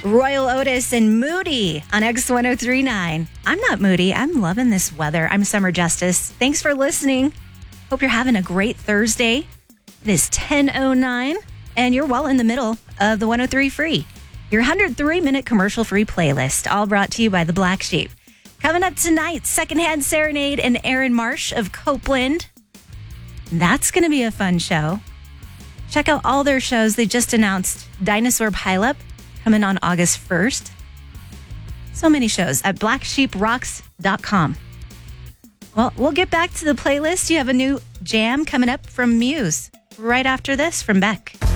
Royal Otis and Moody on X1039. I'm not moody. I'm loving this weather. I'm Summer Justice. Thanks for listening. Hope you're having a great Thursday. It is 10:09, and you're well in the middle of the 103 Free, your 103-minute commercial-free playlist, all brought to you by the Black Sheep. Coming up tonight, Secondhand Serenade and Aaron Marsh of Copeland. That's going to be a fun show. Check out all their shows. They just announced Dinosaur Pileup coming on August 1st. So many shows at blacksheeprocks.com. Well, we'll get back to the playlist. You have a new jam coming up from Muse right after this from Beck.